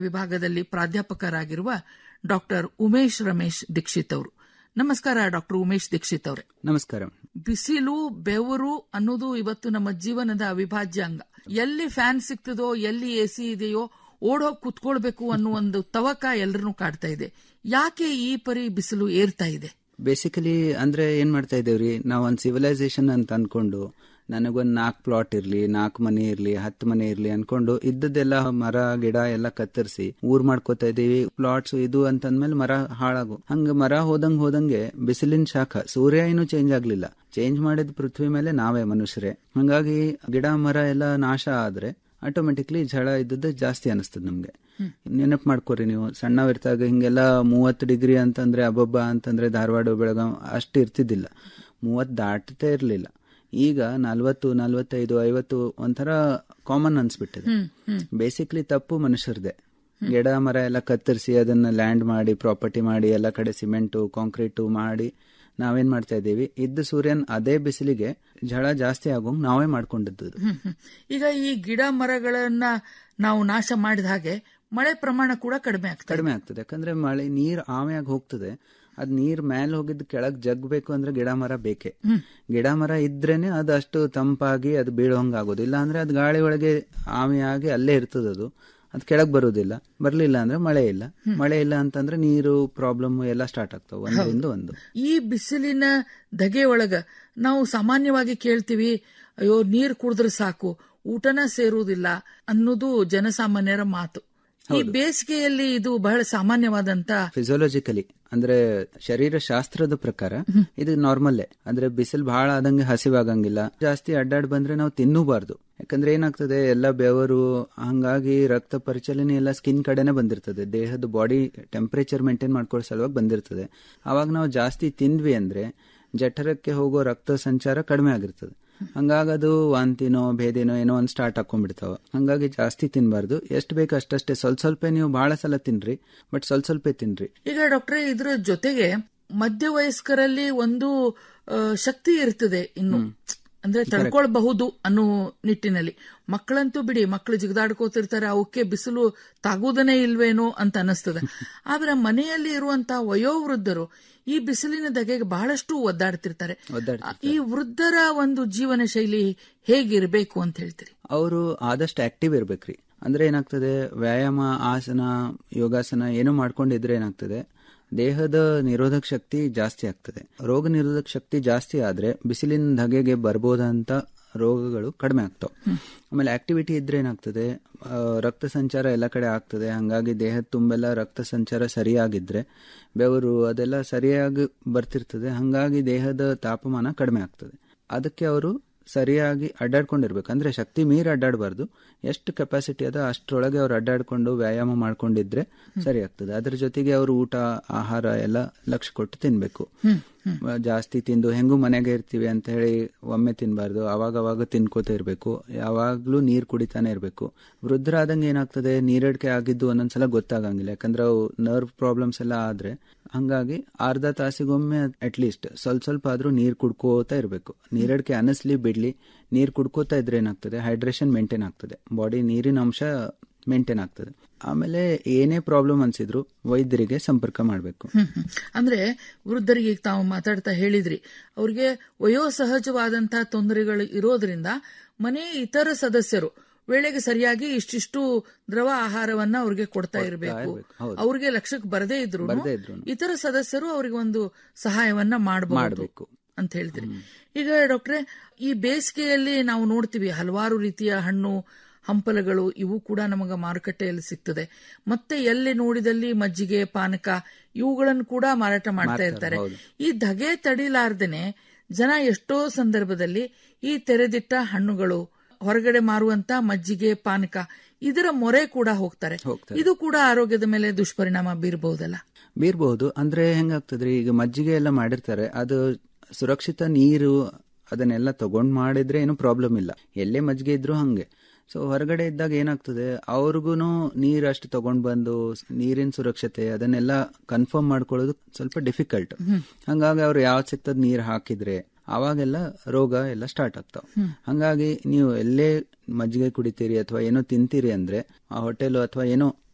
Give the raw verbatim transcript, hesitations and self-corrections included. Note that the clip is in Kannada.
ವಿಭಾಗದಲ್ಲಿ ಪ್ರಾಧ್ಯಾಪಕರಾಗಿರುವ ಡಾಕ್ಟರ್ ಉಮೇಶ್ ರಮೇಶ್ ದೀಕ್ಷಿತ್ ಅವರು. ನಮಸ್ಕಾರ ಡಾಕ್ಟರ್ ಉಮೇಶ್ ದೀಕ್ಷಿತ್ ಅವರೇ. ನಮಸ್ಕಾರ. ಬಿಸಿಲು, ಬೆವರು ಅನ್ನೋದು ಇವತ್ತು ನಮ್ಮ ಜೀವನದ ಅವಿಭಾಜ್ಯ ಅಂಗ. ಎಲ್ಲಿ ಫ್ಯಾನ್ ಸಿಗ್ತದೋ, ಎಲ್ಲಿ ಎಸಿ ಇದೆಯೋ ಓಡೋಗಿ ಕುತ್ಕೊಳ್ಬೇಕು ಅನ್ನೋ ಒಂದು ತವಕ ಎಲ್ಲರನ್ನೂ ಕಾಡ್ತಾ ಇದೆ. ಯಾಕೆ ಈ ಪರಿ ಬಿಸಿಲು ಏರ್ತಾ ಇದೆ? ಬೇಸಿಕಲಿ ಅಂದ್ರೆ ಏನ್ ಮಾಡ್ತಾ ಇದೇವ್ರಿ, ನಾವ್ ಒಂದ್ ಸಿವಿಲೈಸೇಷನ್ ಅಂತ ಅನ್ಕೊಂಡು ನನಗೊಂದ್ ನಾಲ್ಕು ಪ್ಲಾಟ್ ಇರ್ಲಿ, ನಾಲ್ಕು ಮನೆ ಇರ್ಲಿ, ಹತ್ತು ಮನೆ ಇರ್ಲಿ ಅನ್ಕೊಂಡು ಇದ್ದದ್ದೆಲ್ಲ ಮರ ಗಿಡ ಎಲ್ಲ ಕತ್ತರಿಸಿ ಊರ್ ಮಾಡ್ಕೋತಾ ಇದೀವಿ. ಪ್ಲಾಟ್ಸ್ ಇದು ಅಂತಂದ್ಮೇಲೆ ಮರ ಹಾಳಾಗು ಹಂಗ ಮರ ಹೋದಂಗ್ ಹೋದಂಗೆ ಬಿಸಿಲಿನ ಶಾಖ, ಸೂರ್ಯ ಏನು ಚೇಂಜ್ ಆಗ್ಲಿಲ್ಲ. ಚೇಂಜ್ ಮಾಡಿದ ಪೃಥ್ವಿ ಮೇಲೆ ನಾವೇ ಮನುಷ್ಯರೇ. ಹಂಗಾಗಿ ಗಿಡ ಮರ ಎಲ್ಲ ನಾಶ ಆದ್ರೆ ಆಟೋಮೆಟಿಕ್ಲಿ ಝಳ ಇದ್ದದ್ದು ಜಾಸ್ತಿ ಅನಿಸ್ತದೆ ನಮ್ಗೆ. ನೆನಪು ಮಾಡ್ಕೋರಿ ನೀವು, ಸಣ್ಣವಿರ್ತಾಗ ಹಿಂಗೆಲ್ಲ ಮೂವತ್ತು ಡಿಗ್ರಿ ಅಂತಂದ್ರೆ ಅಬ್ಬಬ್ಬ ಅಂತಂದ್ರೆ ಧಾರವಾಡ ಬೆಳಗಾವ್ ಅಷ್ಟು ಇರ್ತಿದ್ದಿಲ್ಲ, ಮೂವತ್ತು ದಾಟತೇ ಇರ್ಲಿಲ್ಲ. ಈಗ ನಲ್ವತ್ತು ನಲ್ವತ್ತೈದು ಐವತ್ತು ಒಂಥರ ಕಾಮನ್ ಅನ್ಸ್ಬಿಟ್ಟಿದೆ. ಬೇಸಿಕ್ಲಿ ತಪ್ಪು ಮನುಷ್ಯರದೆ. ಗಿಡ ಮರ ಎಲ್ಲ ಕತ್ತರಿಸಿ ಅದನ್ನ ಲ್ಯಾಂಡ್ ಮಾಡಿ ಪ್ರಾಪರ್ಟಿ ಮಾಡಿ ಎಲ್ಲ ಕಡೆ ಸಿಮೆಂಟು ಕಾಂಕ್ರೀಟು ಮಾಡಿ ನಾವೇನ್ ಮಾಡ್ತಾ ಇದ್ದೀವಿ, ಇದ್ದ ಸೂರ್ಯನ್ ಅದೇ ಬಿಸಿಲಿಗೆ ಝಳ ಜಾಸ್ತಿ ಆಗೋಂಗ್ ನಾವೇ ಮಾಡ್ಕೊಂಡಿದ್ದು. ಈಗ ಈ ಗಿಡ ಮರಗಳನ್ನ ನಾವು ನಾಶ ಮಾಡಿದ ಹಾಗೆ ಮಳೆ ಪ್ರಮಾಣ ಕೂಡ ಕಡಿಮೆ ಆಗ್ತದೆ ಕಡಿಮೆ ಆಗ್ತದೆ ಯಾಕಂದ್ರೆ ಮಳೆ ನೀರ್ ಆಮೆಯಾಗಿ ಹೋಗ್ತದೆ. ಅದ್ ನೀರ್ ಮೇಲೆ ಹೋಗಿದ್ ಕೆಳಗ್ ಜಗ್ಬೇಕು ಅಂದ್ರೆ ಗಿಡ ಮರ ಬೇಕೇ. ಗಿಡ ಮರ ಇದ್ರೇನೆ ಅದು ಅಷ್ಟು ತಂಪಾಗಿ ಅದು ಬೀಳೋಂಗ್ ಆಗೋದು. ಇಲ್ಲ ಅಂದ್ರೆ ಅದು ಗಾಳಿ ಒಳಗೆ ಆಮೆಯಾಗಿ ಅಲ್ಲೇ ಇರ್ತದ, ಅದು ಅದ್ ಕೆಳಗ್ ಬರುದಿಲ್ಲ. ಬರ್ಲಿಲ್ಲ ಅಂದ್ರೆ ಮಳೆ ಇಲ್ಲ, ಮಳೆ ಇಲ್ಲ ಅಂತಂದ್ರೆ ನೀರು ಪ್ರಾಬ್ಲಮ್ ಎಲ್ಲ ಸ್ಟಾರ್ಟ್ ಆಗ್ತಾವ ಒಂದರಿಂದ ಒಂದು. ಈ ಬಿಸಿಲಿನ ಧಗೆ ಒಳಗ ನಾವು ಸಾಮಾನ್ಯವಾಗಿ ಕೇಳ್ತೀವಿ, ಅಯ್ಯೋ ನೀರ್ ಕುಡಿದ್ರೆ ಸಾಕು, ಊಟನ ಸೇರುವುದಿಲ್ಲ ಅನ್ನೋದು ಜನಸಾಮಾನ್ಯರ ಮಾತು. ಈ ಬೇಸಿಗೆಯಲ್ಲಿ ಇದು ಬಹಳ ಸಾಮಾನ್ಯವಾದಂತ ಫಿಸಿಯೋಲಜಿಕಲಿ ಅಂದ್ರೆ ಶರೀರ ಶಾಸ್ತ್ರದ ಪ್ರಕಾರ ಇದು ನಾರ್ಮಲ್ಲೇ. ಅಂದ್ರೆ ಬಿಸಿಲು ಬಹಳ ಆದಂಗೆ ಹಸಿವಾಗಂಗಿಲ್ಲ. ಜಾಸ್ತಿ ಅಡ್ಡಾಡ್ ಬಂದ್ರೆ ನಾವು ತಿನ್ನೂಬಾರ್ದು. ಯಾಕಂದ್ರೆ ಏನಾಗ್ತದೆ, ಎಲ್ಲ ಬೆವರು ಹಂಗಾಗಿ ರಕ್ತ ಪರಿಚಲನೆ ಎಲ್ಲ ಸ್ಕಿನ್ ಕಡೆನೆ ಬಂದಿರ್ತದೆ. ದೇಹದ ಬಾಡಿ ಟೆಂಪರೇಚರ್ ಮೇಂಟೈನ್ ಮಾಡ್ಕೊಳ್ಳೋ ಸಲುವಾಗಿ ಬಂದಿರ್ತದೆ. ಅವಾಗ ನಾವು ಜಾಸ್ತಿ ತಿಂದ್ವಿ ಅಂದ್ರೆ ಜಠರಕ್ಕೆ ಹೋಗೋ ರಕ್ತ ಸಂಚಾರ ಕಡಿಮೆ ಆಗಿರ್ತದೆ. ಹಂಗಾಗದು ವಾಂತಿನೋ ಭೇದಿನೋ ಏನೋ ಒಂದ್ ಸ್ಟಾರ್ಟ್ ಹಾಕೊಂಡ್ಬಿಡ್ತಾವ. ಹಂಗಾಗಿ ಜಾಸ್ತಿ ತಿನ್ಬಾರ್ದು. ಎಷ್ಟು ಬೇಕು ಅಷ್ಟಷ್ಟೇ, ಸ್ವಲ್ಪ ಸ್ವಲ್ಪ ನೀವು ಬಹಳ ಸಲ ತಿನ್ರಿ, ಬಟ್ ಸ್ವಲ್ಪ ಸ್ವಲ್ಪ ತಿನ್ರಿ. ಈಗ ಡಾಕ್ಟ್ರೆ, ಇದ್ರ ಜೊತೆಗೆ ಮಧ್ಯವಯಸ್ಕರಲ್ಲಿ ಒಂದು ಶಕ್ತಿ ಇರ್ತದೆ ಇನ್ನು, ಅಂದ್ರೆ ತಡ್ಕೊಳ್ಬಹುದು ಅನ್ನೋ ನಿಟ್ಟಿನಲ್ಲಿ. ಮಕ್ಕಳಂತೂ ಬಿಡಿ, ಮಕ್ಕಳು ಜಿಗದಾಡ್ಕೋತಿರ್ತಾರೆ, ಅವಕ್ಕೆ ಬಿಸಿಲು ತಾಗುವುದನೇ ಇಲ್ವೇನೋ ಅಂತ ಅನಿಸ್ತದೆ. ಆದ್ರೆ ಮನೆಯಲ್ಲಿ ಇರುವಂತಹ ವಯೋವೃದ್ಧರು ಈ ಬಿಸಿಲಿನ ಧಗೆಗೆ ಬಹಳಷ್ಟು ಒದ್ದಾಡ್ತಿರ್ತಾರೆ. ಈ ವೃದ್ಧರ ಒಂದು ಜೀವನ ಶೈಲಿ ಹೇಗಿರಬೇಕು ಅಂತ ಹೇಳ್ತೀರಿ? ಅವರು ಆದಷ್ಟು ಆಕ್ಟಿವ್ ಇರ್ಬೇಕ್ರಿ. ಅಂದ್ರೆ ಏನಾಗ್ತದೆ, ವ್ಯಾಯಾಮ, ಆಸನ, ಯೋಗಾಸನ ಏನೋ ಮಾಡ್ಕೊಂಡಿದ್ರೆ ಏನಾಗ್ತದೆ, ದೇಹದ ನಿರೋಧಕ ಶಕ್ತಿ ಜಾಸ್ತಿ ಆಗ್ತದೆ. ರೋಗ ನಿರೋಧಕ ಶಕ್ತಿ ಜಾಸ್ತಿ ಆದ್ರೆ ಬಿಸಿಲಿನ ಧಗೆಗೆ ಬರ್ಬೋದಂತ ರೋಗಗಳು ಕಡಿಮೆ ಆಗ್ತಾವ. ಆಮೇಲೆ ಆಕ್ಟಿವಿಟಿ ಇದ್ರೆ ಏನಾಗ್ತದೆ, ರಕ್ತ ಸಂಚಾರ ಎಲ್ಲ ಕಡೆ ಆಗ್ತದೆ. ಹಂಗಾಗಿ ದೇಹದ ತುಂಬೆಲ್ಲ ರಕ್ತ ಸಂಚಾರ ಸರಿಯಾಗಿದ್ರೆ ಬೆವರು ಅದೆಲ್ಲ ಸರಿಯಾಗಿ ಬರ್ತಿರ್ತದೆ. ಹಂಗಾಗಿ ದೇಹದ ತಾಪಮಾನ ಕಡಿಮೆ ಆಗ್ತದೆ. ಅದಕ್ಕೆ ಅವರು ಸರಿಯಾಗಿ ಅಡ್ಡಾಡ್ಕೊಂಡಿರ್ಬೇಕು. ಅಂದ್ರೆ ಶಕ್ತಿ ಮೀರಿ ಅಡ್ಡಾಡಬಾರ್ದು. ಎಷ್ಟು ಕೆಪಾಸಿಟಿ ಅದ ಅಷ್ಟರೊಳಗೆ ಅವ್ರು ಅಡ್ಡಾಡ್ಕೊಂಡು ವ್ಯಾಯಾಮ ಮಾಡ್ಕೊಂಡಿದ್ರೆ ಸರಿ ಆಗ್ತದೆ. ಅದ್ರ ಜೊತೆಗೆ ಅವರು ಊಟ ಆಹಾರ ಎಲ್ಲ ಲಕ್ಷ್ಯ ಕೊಟ್ಟು ತಿನ್ಬೇಕು. ಜಾಸ್ತಿ ತಿಂದು ಹೆಂಗೂ ಮನೆಗೆ ಇರ್ತೀವಿ ಅಂತ ಹೇಳಿ ಒಮ್ಮೆ ತಿನ್ಬಾರ್ದು. ಅವಾಗ ಅವಾಗ ತಿನ್ಕೋತಾ ಇರ್ಬೇಕು. ಯಾವಾಗ್ಲೂ ನೀರ್ ಕುಡಿತಾನೆ ಇರ್ಬೇಕು. ವೃದ್ಧರಾದಂಗೆ ಏನಾಗ್ತದೆ, ನೀರಡಿಕೆ ಆಗಿದ್ದು ಒಂದೊಂದ್ಸಲ ಗೊತ್ತಾಗಂಗಿಲ್ಲ. ಯಾಕಂದ್ರೆ ಅವು ನರ್ವ್ ಪ್ರಾಬ್ಲಮ್ಸ್ ಎಲ್ಲ ಆದ್ರೆ, ಹಂಗಾಗಿ ಅರ್ಧ ತಾಸಿಗೊಮ್ಮೆ ಅಟ್ಲೀಸ್ಟ್ ಸ್ವಲ್ಪ ಸ್ವಲ್ಪ ಆದ್ರೂ ನೀರ್ ಕುಡ್ಕೋತಾ ಇರ್ಬೇಕು. ನೀರಡಿಕೆ ಅನಿಸ್ಲಿ ಬಿಡ್ಲಿ, ನೀರ್ ಕುಡ್ಕೋತಾ ಇದ್ರೆ ಏನಾಗ್ತದೆ, ಹೈಡ್ರೇಷನ್ ಮೇಂಟೈನ್ ಆಗ್ತದೆ, ಬಾಡಿ ನೀರಿನ ಅಂಶ ಮೇಂಟೈನ್ ಆಗ್ತದೆ. ಆಮೇಲೆ ಏನೇ ಪ್ರಾಬ್ಲಮ್ ಅನ್ಸಿದ್ರು ವೈದ್ಯರಿಗೆ ಸಂಪರ್ಕ ಮಾಡಬೇಕು. ಅಂದ್ರೆ ವೃದ್ಧರಿಗೆ ತಾವು ಮಾತಾಡ್ತಾ ಹೇಳಿದ್ರಿ, ಅವ್ರಿಗೆ ವಯೋಸಹಜವಾದಂತಹ ತೊಂದರೆಗಳು ಇರೋದ್ರಿಂದ ಮನೆ ಇತರ ಸದಸ್ಯರು ವೇಳೆಗೆ ಸರಿಯಾಗಿ ಇಷ್ಟಿಷ್ಟು ದ್ರವ ಆಹಾರವನ್ನ ಅವ್ರಿಗೆ ಕೊಡ್ತಾ ಇರಬೇಕು. ಅವ್ರಿಗೆ ಲಕ್ಷ್ಯಕ್ಕೆ ಬರದೇ ಇದ್ರು ಇತರ ಸದಸ್ಯರು ಅವ್ರಿಗೆ ಒಂದು ಸಹಾಯವನ್ನ ಮಾಡಬೇಕು ಅಂತ ಹೇಳ್ತೀರಿ. ಈಗ ಡಾಕ್ಟ್ರೆ, ಈ ಬೇಸಿಗೆಯಲ್ಲಿ ನಾವು ನೋಡ್ತೀವಿ ಹಲವಾರು ರೀತಿಯ ಹಣ್ಣು ಹಂಪಲಗಳು, ಇವು ಕೂಡ ನಮಗ ಮಾರುಕಟ್ಟೆಯಲ್ಲಿ ಸಿಗ್ತದೆ. ಮತ್ತೆ ಎಲ್ಲಿ ನೋಡಿದಲ್ಲಿ ಮಜ್ಜಿಗೆ, ಪಾನಕ ಇವುಗಳನ್ನು ಕೂಡ ಮಾರಾಟ ಮಾಡ್ತಾ ಇರ್ತಾರೆ. ಈ ಧಗೆ ತಡಿಲಾರ್ದೇನೆ ಜನ ಎಷ್ಟೋ ಸಂದರ್ಭದಲ್ಲಿ ಈ ತೆರೆದಿಟ್ಟ ಹಣ್ಣುಗಳು, ಹೊರಗಡೆ ಮಾರುವಂತ ಮಜ್ಜಿಗೆ, ಪಾನಕ ಇದರ ಮೊರೆ ಕೂಡ ಹೋಗ್ತಾರೆ. ಇದು ಕೂಡ ಆರೋಗ್ಯದ ಮೇಲೆ ದುಷ್ಪರಿಣಾಮ ಬೀರಬಹುದಲ್ಲ? ಬೀರಬಹುದು. ಅಂದ್ರೆ ಹೆಂಗಾಗ್ತದ್ರಿ, ಈಗ ಮಜ್ಜಿಗೆ ಎಲ್ಲ ಮಾಡಿರ್ತಾರೆ, ಅದು ಸುರಕ್ಷಿತ ನೀರು ಅದನ್ನೆಲ್ಲ ತಗೊಂಡ್ ಮಾಡಿದ್ರೆ ಏನು ಪ್ರಾಬ್ಲಮ್ ಇಲ್ಲ. ಎಲ್ಲೇ ಮಜ್ಜಿಗೆ ಇದ್ರು ಹಂಗೆ. ಸೊ ಹೊರಗಡೆ ಇದ್ದಾಗ ಏನಾಗ್ತದೆ, ಅವ್ರಿಗೂ ನೀರ್ ಅಷ್ಟು ತಗೊಂಡ್ ಬಂದು ನೀರಿನ ಸುರಕ್ಷತೆ ಅದನ್ನೆಲ್ಲ ಕನ್ಫರ್ಮ್ ಮಾಡ್ಕೊಳ್ಳೋದು ಸ್ವಲ್ಪ ಡಿಫಿಕಲ್ಟ್. ಹಂಗಾಗಿ ಅವ್ರು ಯಾವ್ದು ಸಿಗ್ತದ ನೀರ್ ಹಾಕಿದ್ರೆ ಅವಾಗೆಲ್ಲ ರೋಗ ಎಲ್ಲ ಸ್ಟಾರ್ಟ್ ಆಗ್ತಾವ. ಹಂಗಾಗಿ ನೀವು ಎಲ್ಲೇ ಮಜ್ಜಿಗೆ ಕುಡಿತೀರಿ ಅಥವಾ ಏನೋ ತಿಂತೀರಿ ಅಂದ್ರೆ ಆ ಹೋಟೆಲ್ ಅಥವಾ ಏನೋ